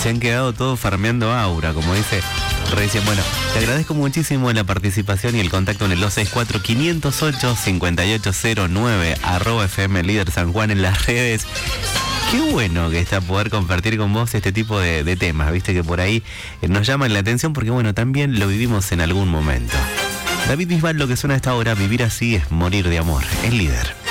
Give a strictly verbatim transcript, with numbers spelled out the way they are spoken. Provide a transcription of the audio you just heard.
Se han quedado todos farmeando aura, como dice recién. Bueno, te agradezco muchísimo la participación y el contacto en el dos seis cuatro, cinco cero ocho, cinco ocho cero nueve, arroba F M Líder San Juan en las redes. Qué bueno que está poder compartir con vos este tipo de, de temas, viste, que por ahí eh, nos llaman la atención porque, bueno, también lo vivimos en algún momento. David Bisbal, lo que suena a esta hora, vivir así es morir de amor. Es Líder.